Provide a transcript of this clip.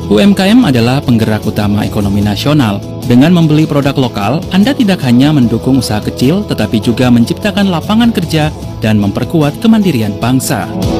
UMKM adalah penggerak utama ekonomi nasional. Dengan membeli produk lokal, Anda tidak hanya mendukung usaha kecil, tetapi juga menciptakan lapangan kerja dan memperkuat kemandirian bangsa.